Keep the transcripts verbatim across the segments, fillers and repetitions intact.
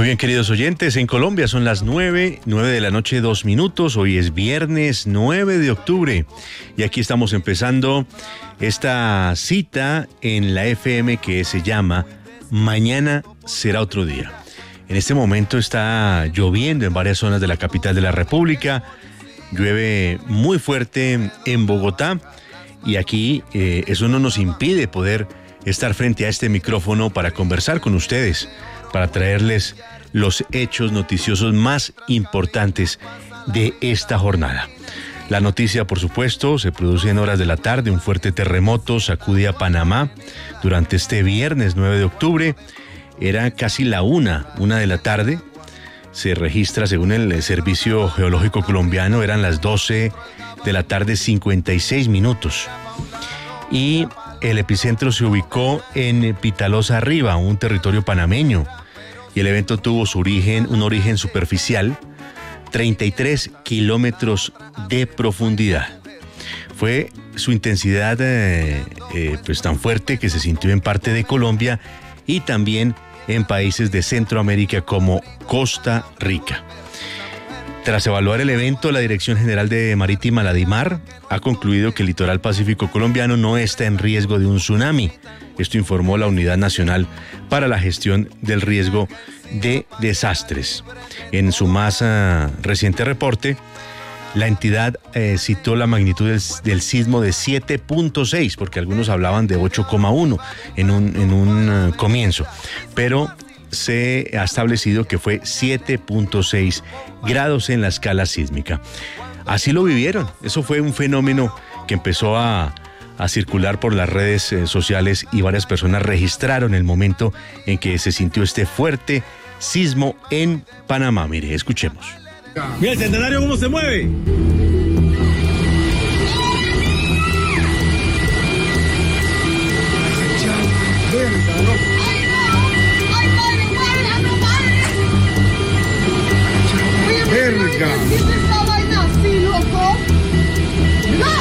Muy bien, queridos oyentes, en Colombia son las nueve, nueve de la noche, dos minutos. Hoy es viernes nueve de octubre y aquí estamos empezando esta cita en la F M que se llama Mañana será otro día. En este momento está lloviendo en varias zonas de la capital de la República, llueve muy fuerte en Bogotá y aquí eh, eso no nos impide poder estar frente a este micrófono para conversar con ustedes, para traerles los hechos noticiosos más importantes de esta jornada. La noticia, por supuesto, se produce en horas de la tarde. Un fuerte terremoto sacude a Panamá durante este viernes nueve de octubre. Era casi la una, una de la tarde. Se registra, según el Servicio Geológico Colombiano, eran las doce de la tarde, cincuenta y seis minutos. Y el epicentro se ubicó en Pitalosa Arriba, un territorio panameño. Y el evento tuvo su origen, un origen superficial, treinta y tres kilómetros de profundidad. Fue su intensidad eh, eh, pues tan fuerte que se sintió en parte de Colombia y también en países de Centroamérica como Costa Rica. Tras evaluar el evento, la Dirección General de Marítima, la DIMAR, ha concluido que el litoral pacífico colombiano no está en riesgo de un tsunami. Esto informó la Unidad Nacional para la Gestión del Riesgo de Desastres. En su más uh, reciente reporte, la entidad eh, citó la magnitud del, del sismo de siete punto seis, porque algunos hablaban de ocho coma uno en un, en un uh, comienzo, pero se ha establecido que fue siete punto seis grados en la escala sísmica. Así lo vivieron. Eso fue un fenómeno que empezó a, a circular por las redes eh, sociales y varias personas registraron el momento en que se sintió este fuerte sismo en Panamá. Mire, escuchemos. Mira el Centenario cómo se mueve. Verga. ¿Qué es esta vaina así, loco? ¡No!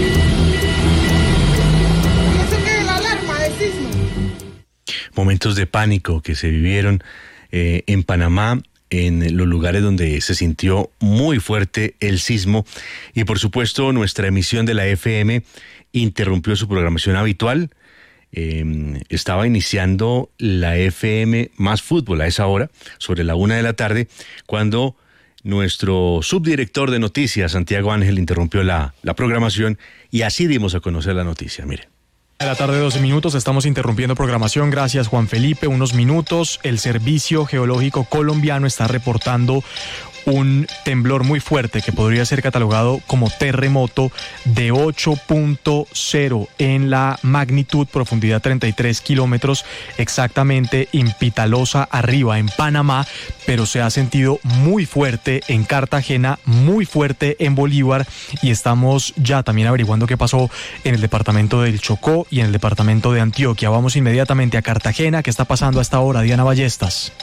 ¿Y eso qué es la alarma de sismo? Momentos de pánico que se vivieron eh, en Panamá, en los lugares donde se sintió muy fuerte el sismo. Y por supuesto, nuestra emisión de la F M interrumpió su programación habitual. Eh, estaba iniciando la F M Más Fútbol a esa hora, sobre la una de la tarde, cuando nuestro subdirector de noticias, Santiago Ángel, interrumpió la, la programación y así dimos a conocer la noticia. Mire. A la tarde, doce minutos, estamos interrumpiendo programación. Gracias, Juan Felipe. Unos minutos. El Servicio Geológico Colombiano está reportando un temblor muy fuerte que podría ser catalogado como terremoto de ocho punto cero en la magnitud, profundidad treinta y tres kilómetros, exactamente en Pitalosa Arriba, en Panamá, pero se ha sentido muy fuerte en Cartagena, muy fuerte en Bolívar, y estamos ya también averiguando qué pasó en el departamento del Chocó y en el departamento de Antioquia. Vamos inmediatamente a Cartagena. ¿Qué está pasando a esta hora, Diana Ballestas?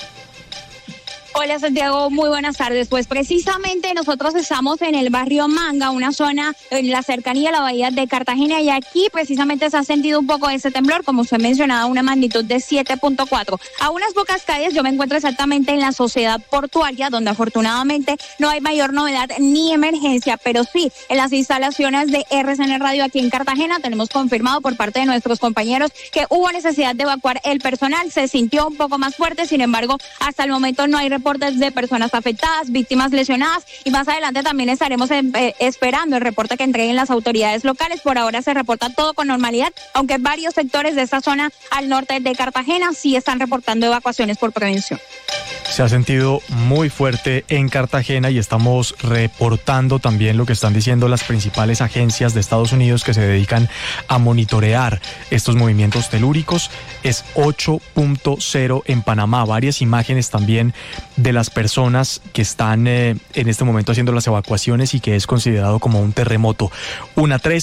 Hola Santiago, muy buenas tardes. Pues precisamente nosotros estamos en el barrio Manga, una zona en la cercanía a la bahía de Cartagena, y aquí precisamente se ha sentido un poco ese temblor, como usted mencionaba, una magnitud de siete punto cuatro. A unas pocas calles yo me encuentro exactamente en la Sociedad Portuaria, donde afortunadamente no hay mayor novedad ni emergencia, pero sí en las instalaciones de R C N Radio aquí en Cartagena tenemos confirmado por parte de nuestros compañeros que hubo necesidad de evacuar el personal. Se sintió un poco más fuerte, sin embargo, hasta el momento no hay reportes de personas afectadas, víctimas lesionadas, y más adelante también estaremos en, eh, esperando el reporte que entreguen las autoridades locales. Por ahora se reporta todo con normalidad, aunque varios sectores de esta zona al norte de Cartagena sí están reportando evacuaciones por prevención. Se ha sentido muy fuerte en Cartagena y estamos reportando también lo que están diciendo las principales agencias de Estados Unidos que se dedican a monitorear estos movimientos telúricos. Es ocho punto cero en Panamá. Varias imágenes también de las personas que están eh, en este momento haciendo las evacuaciones y que es considerado como un terremoto. una trece,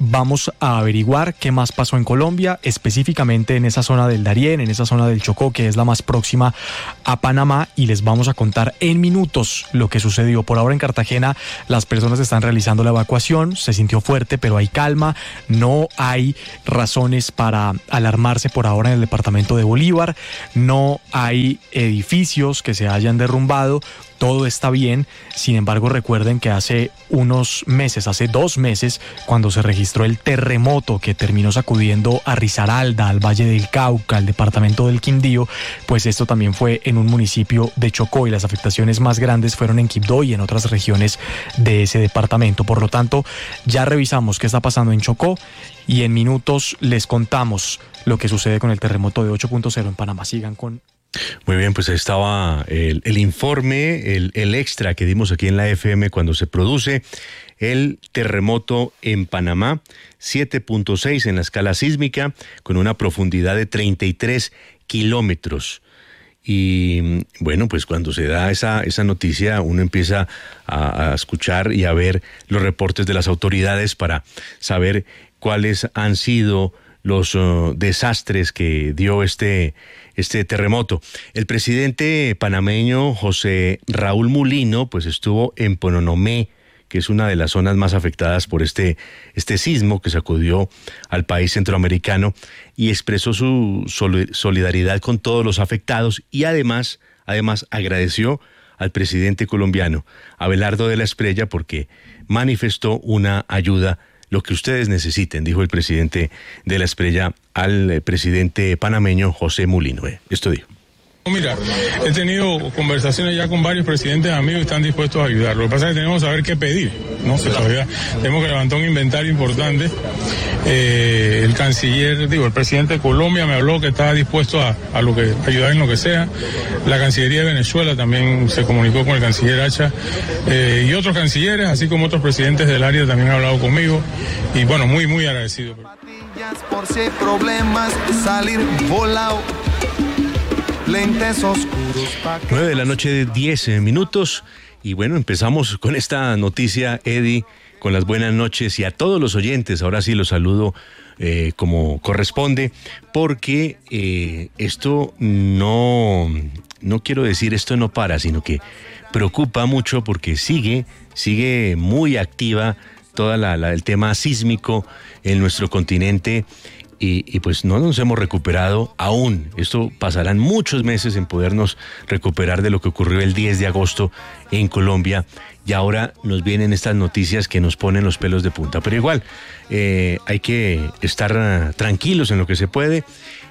vamos a averiguar qué más pasó en Colombia, específicamente en esa zona del Darién, en esa zona del Chocó, que es la más próxima a Panamá, y les vamos a contar en minutos lo que sucedió. Por ahora en Cartagena las personas están realizando la evacuación, se sintió fuerte, pero hay calma, no hay razones para alarmarse por ahora en el departamento de Bolívar, no hay edificios que se hayan derrumbado, todo está bien. Sin embargo, recuerden que hace unos meses, hace dos meses, cuando se registró el terremoto que terminó sacudiendo a Risaralda, al Valle del Cauca, al departamento del Quindío, pues esto también fue en un municipio de Chocó y las afectaciones más grandes fueron en Quibdó y en otras regiones de ese departamento. Por lo tanto, ya revisamos qué está pasando en Chocó y en minutos les contamos lo que sucede con el terremoto de ocho punto cero en Panamá. Sigan con... Muy bien, pues estaba el, el informe, el, el extra que dimos aquí en la F M cuando se produce el terremoto en Panamá, siete punto seis en la escala sísmica, con una profundidad de treinta y tres kilómetros. Y bueno, pues cuando se da esa, esa noticia, uno empieza a, a escuchar y a ver los reportes de las autoridades para saber cuáles han sido los uh, desastres que dio este, este terremoto. El presidente panameño José Raúl Mulino pues estuvo en Pononomé, que es una de las zonas más afectadas por este, este sismo que sacudió al país centroamericano, y expresó su solidaridad con todos los afectados y además, además agradeció al presidente colombiano Abelardo de la Espriella porque manifestó una ayuda. Lo que ustedes necesiten, dijo el presidente de la Espriella al presidente panameño José Mulino. Esto dijo. Mira, he tenido conversaciones ya con varios presidentes amigos y están dispuestos a ayudar. Lo que pasa es que tenemos que saber qué pedir, ¿no? Que todavía tenemos que levantar un inventario importante. Eh, el canciller, digo, el presidente de Colombia me habló que estaba dispuesto a, a lo que ayudar en lo que sea. La Cancillería de Venezuela también se comunicó con el canciller Hacha eh, y otros cancilleres, así como otros presidentes del área también han hablado conmigo. Y bueno, muy, muy agradecido. Por si hay problemas, salir volado. Lentes oscuros. nueve de la noche de diez minutos y bueno, empezamos con esta noticia, Eddie, con las buenas noches y a todos los oyentes. Ahora sí los saludo eh, como corresponde, porque eh, esto no, no quiero decir esto no para, sino que preocupa mucho porque sigue, sigue muy activa toda la, la el tema sísmico en nuestro continente. Y, y pues no nos hemos recuperado aún. Esto pasarán muchos meses en podernos recuperar de lo que ocurrió el diez de agosto en Colombia. Y ahora nos vienen estas noticias que nos ponen los pelos de punta. Pero igual, eh, hay que estar uh, tranquilos en lo que se puede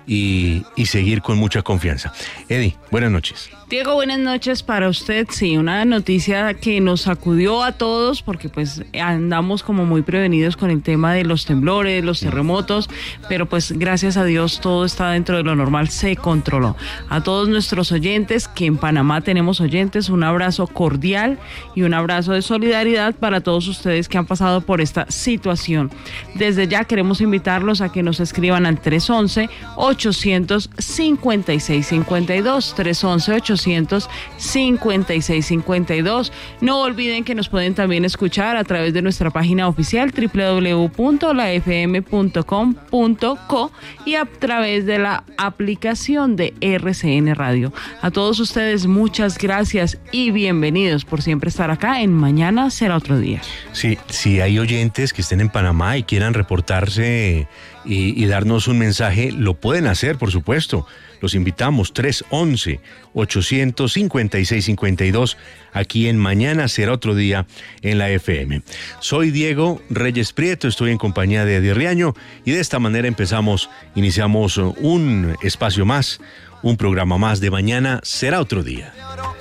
y, y seguir con mucha confianza. Eddie, buenas noches. Diego, buenas noches para usted. Sí, una noticia que nos sacudió a todos porque pues andamos como muy prevenidos con el tema de los temblores, los terremotos, pero pues gracias a Dios todo está dentro de lo normal, se controló. A todos nuestros oyentes, que en Panamá tenemos oyentes, un abrazo cordial y un abrazo de solidaridad para todos ustedes que han pasado por esta situación. Desde ya queremos invitarlos a que nos escriban al tres once, ochocientos cincuenta y seis cincuenta y dos, tres once, ochocientos cincuenta y seis cincuenta y dos. No olviden que nos pueden también escuchar a través de nuestra página oficial doble u doble u doble u punto la f m punto com punto co y a través de la aplicación de R C N Radio. A todos ustedes muchas gracias y bienvenidos por siempre estar acá en Mañana Será Otro Día. Sí, si hay oyentes que estén en Panamá y quieran reportarse y, y darnos un mensaje, lo pueden hacer, por supuesto. Los invitamos, tres once, ochocientos cincuenta y seis cincuenta y dos, aquí en Mañana Será Otro Día en la F M. Soy Diego Reyes Prieto, estoy en compañía de Eddie Riaño y de esta manera empezamos, iniciamos un espacio más, un programa más de Mañana Será Otro Día.